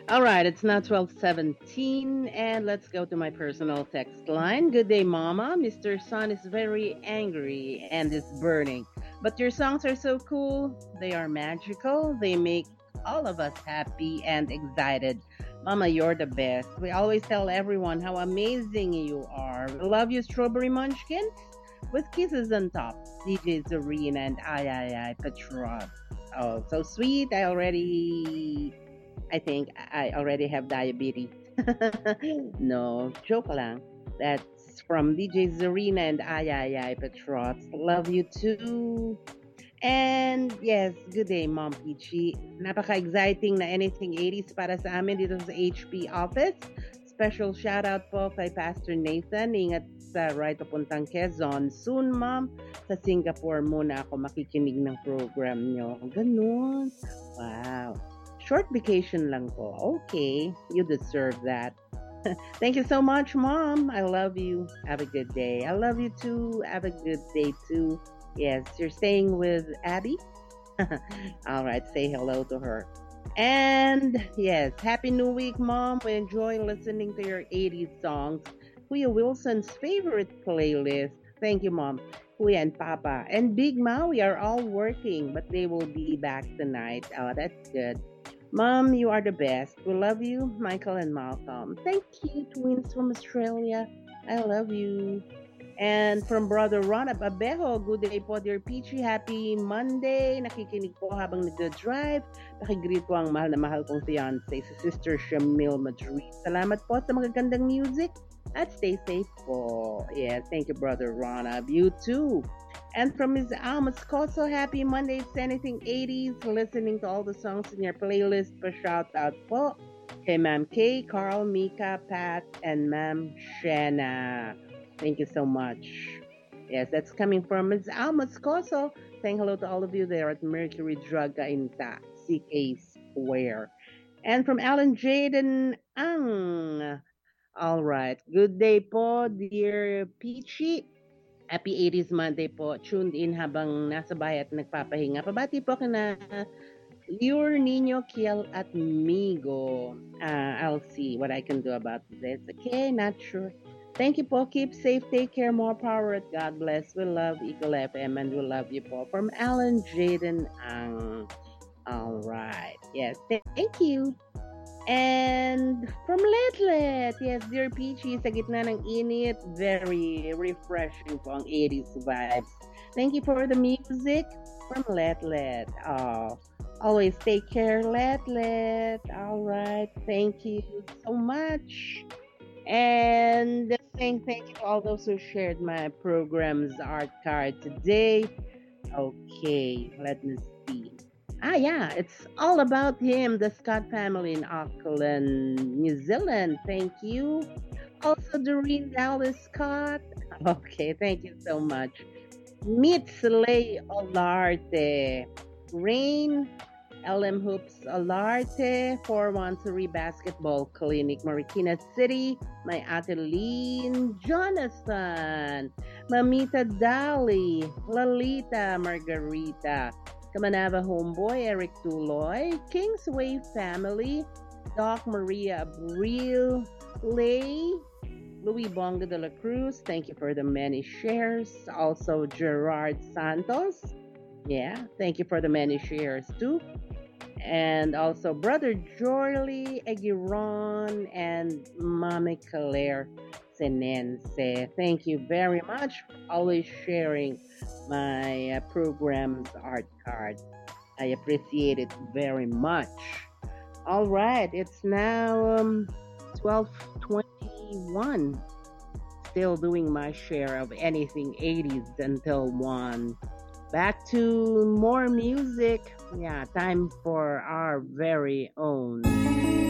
All right, it's now 12:17 and let's go to my personal text line. Good day, mama. Mr. Sun is very angry and is burning. But your songs are so cool. They are magical. They make all of us happy and excited. Mama, you're the best. We always tell everyone how amazing you are. We love you, Strawberry Munchkins. With kisses on top, DJ Zarina and I Petrov. Oh, so sweet. I think I already have diabetes. No, joke lang. That's from DJ Zarina and Ay Petrots. Love you too. And yes, good day, Mom Peachy. Napaka-exciting na anything 80s para sa amin dito sa HP office. Special shout out po kay Pastor Nathan. Ingat sa ride papuntang Quezon. Soon, Mom, sa Singapore muna ako makikinig ng program nyo. Ganun. Wow. Short vacation lang po. Okay, you deserve that. Thank you so much, Mom. I love you. Have a good day. I love you too. Have a good day too. Yes, you're staying with Abby? All right, say hello to her. And yes, Happy New Week, Mom. We enjoy listening to your 80s songs. Kuya Wilson's favorite playlist. Thank you, Mom. Kuya and Papa. And Big Maui are all working, but they will be back tonight. Oh, that's good. Mom, you are the best. We love you, Michael and Malcolm. Thank you, twins from Australia. I love you. And from Brother Ron Abejo, good day po, dear Peachy. Happy Monday. Nakikinig po habang nag-drive. Nakigreet po ang mahal kong fiancé, si Sister Shamil Madrid. Salamat po sa magagandang music at stay safe po. Yes, thank you, Brother Ron. You too. And from Ms. Moscoso, happy Monday. It's anything 80s. Listening to all the songs in your playlist. Pa shout out po kay Ma'am Kay, Carl, Mika, Pat, and Ma'am Shanna. Thank you so much. Yes, that's coming from Ms. Moscoso. Saying hello to all of you there at Mercury Drug in CK Square. And from Alan Jaden Ang. All right. Good day po, dear Peachy. Happy 80s Monday po. Tuned in habang nasa bahay at nagpapahinga. Pabati po kina Lior Nino Kiel at Migo. I'll see what I can do about this. Okay, not sure. Thank you po. Keep safe. Take care. More power. At God bless. We love Eagle FM and we love you po. From Alan Jaden Ang. All right. Yes, thank you. And from Letlet, yes, dear Peachy, sa gitna ng init, very refreshing po ang 80s vibes. Thank you for the music from Letlet. Oh, always take care, Letlet. All right, thank you so much. And saying thank you to all those who shared my program's art card today. Okay, let me see. Yeah, it's all about him, the Scott family in Auckland, New Zealand. Thank you. Also, Doreen Dallas Scott. Okay, thank you so much. Meet Slay Olarte. Rain, LM Hoops Olarte, 413 Basketball Clinic, Marikina City, my Ateline Jonathan, Mamita Dali, Lalita Margarita, Kamanava Homeboy, Eric Tuloy, Kingsway Family, Doc Maria Abril, Lay, Louis Bonga de la Cruz, thank you for the many shares. Also, Gerard Santos, yeah, thank you for the many shares too. And also, Brother Jorley Aguiron and Mami Claire Senense. Thank you very much for always sharing my program's art card. I appreciate it very much. All right, it's now 12:21. Still doing my share of anything 80s until 1. Back to more music. Yeah, time for our very own